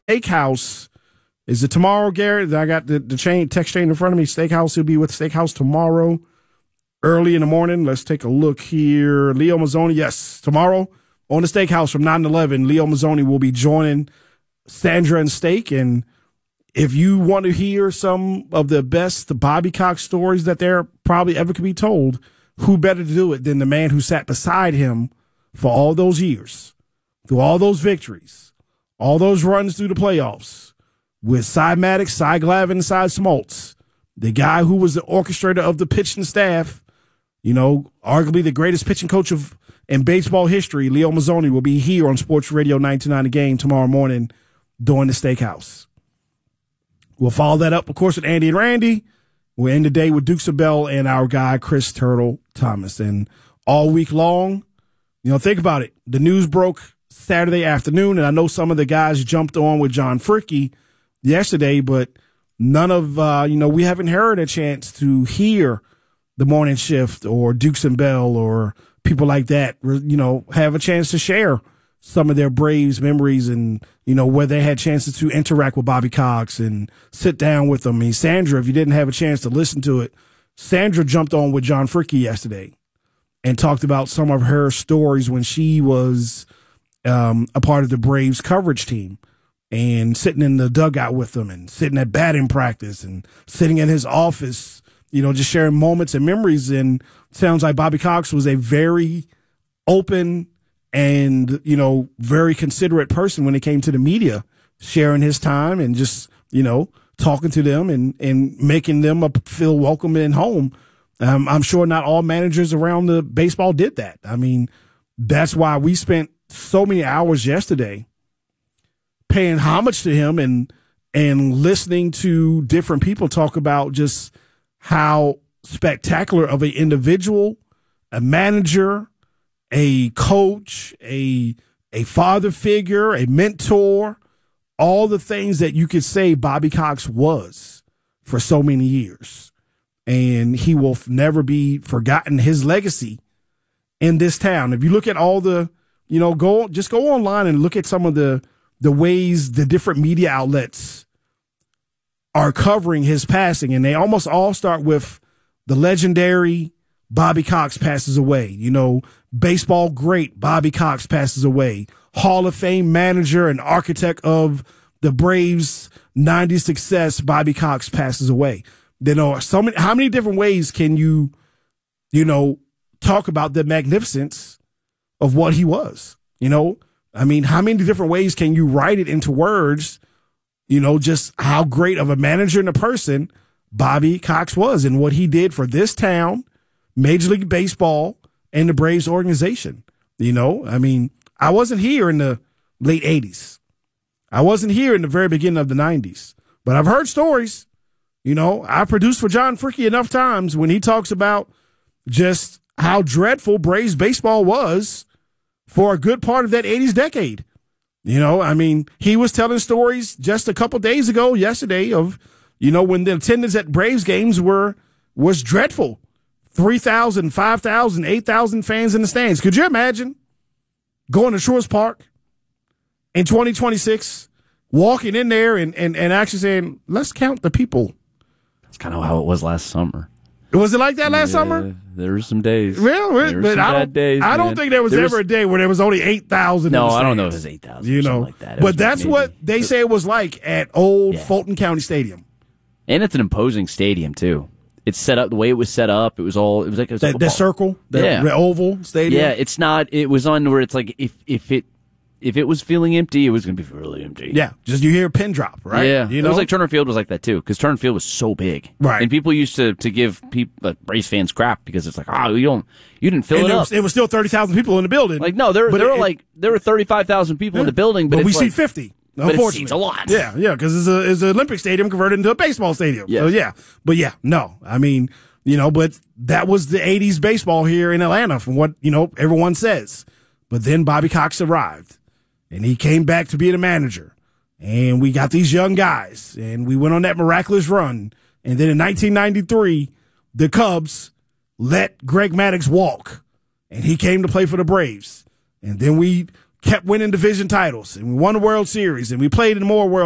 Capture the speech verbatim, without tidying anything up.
Steakhouse. Is it tomorrow, Garrett? I got the, the chain text chain in front of me. Steakhouse, he'll be with Steakhouse tomorrow, early in the morning. Let's take a look here. Leo Mazzoni, yes, tomorrow on the Steakhouse from nine to eleven, Leo Mazzoni will be joining Sandra and Steak. And if you want to hear some of the best Bobby Cox stories that there probably ever could be told, who better to do it than the man who sat beside him for all those years, through all those victories, all those runs through the playoffs, with Cy Maddox, Cy Glavin, Cy Smoltz, the guy who was the orchestrator of the pitching staff, you know, arguably the greatest pitching coach of in baseball history, Leo Mazzoni, will be here on Sports Radio ninety-nine The Game tomorrow morning during the Steakhouse. We'll follow that up, of course, with Andy and Randy. We'll end the day with Dukes of Bell and our guy, Chris Turtle Thomas. And all week long, you know, think about it. The news broke Saturday afternoon, and I know some of the guys jumped on with John Fricky yesterday, but none of, uh, you know, we haven't heard a chance to hear the morning shift or Dukes and Bell or people like that, you know, have a chance to share some of their Braves memories and, you know, where they had chances to interact with Bobby Cox and sit down with them. I mean, Sandra, if you didn't have a chance to listen to it, Sandra jumped on with John Fricky yesterday and talked about some of her stories when she was um, a part of the Braves coverage team and sitting in the dugout with them and sitting at batting practice and sitting in his office, you know, just sharing moments and memories. And sounds like Bobby Cox was a very open and, you know, very considerate person when it came to the media, sharing his time and just, you know, talking to them and, and making them feel welcome and home. Um, I'm sure not all managers around the baseball did that. I mean, that's why we spent so many hours yesterday paying homage to him and, and listening to different people talk about just how spectacular of an individual, a manager, a coach, a a father figure, a mentor, all the things that you could say Bobby Cox was for so many years. And he will never be forgotten, his legacy in this town. If you look at all the, you know, go just go online and look at some of the the ways the different media outlets are covering his passing, and they almost all start with the legendary Bobby Cox passes away. You know, baseball great Bobby Cox passes away. Hall of Fame manager and architect of the Braves' nineties success, Bobby Cox passes away. You know, so many, how many different ways can you, you know, talk about the magnificence of what he was? You know, I mean, how many different ways can you write it into words? You know, just how great of a manager and a person Bobby Cox was and what he did for this town, Major League Baseball, and the Braves organization. You know, I mean, I wasn't here in the late eighties. I wasn't here in the very beginning of the nineties. But I've heard stories. You know, I produced for John Fricky enough times when he talks about just how dreadful Braves baseball was for a good part of that eighties decade. You know, I mean, he was telling stories just a couple days ago, yesterday, of, you know, when the attendance at Braves games were was dreadful. three thousand, five thousand, eight thousand fans in the stands. Could you imagine going to Truist Park in twenty twenty-six, walking in there and, and, and actually saying, let's count the people? That's kind of how it was last summer. Was it like that last yeah, summer? There were some days. Well, there but I don't, days, I don't think there was there ever was, a day where there was only eight thousand. No, I don't know if it was eight thousand. You know, like that. But that's maybe, what they say it was like at old yeah. Fulton County Stadium. And it's an imposing stadium, too. It's set up the way it was set up. It was all, it was like, it was the, the circle, the, yeah. the oval stadium. Yeah, it's not, it was on where it's like, if, if it, if it was feeling empty, it was going to be really empty. Yeah, just you hear a pin drop, right? Yeah, you know? It was like Turner Field was like that too, because Turner Field was so big, right? And people used to to give people uh, Braves fans crap because it's like, oh, you don't, you didn't fill and it it up. Was, it was still thirty thousand people in the building. Like no, there, there it, were like there were thirty five thousand people yeah, in the building, but, but we it's see like, fifty. But unfortunately, it's a lot. Yeah, yeah, because it's a it's an Olympic stadium converted into a baseball stadium. Yes. So yeah, but yeah, no, I mean, you know, but that was the eighties baseball here in Atlanta, from what you know everyone says. But then Bobby Cox arrived. And he came back to be the manager. And we got these young guys. And we went on that miraculous run. And then in nineteen ninety-three, the Cubs let Greg Maddux walk. And he came to play for the Braves. And then we kept winning division titles, and we won the World Series, and we played in more World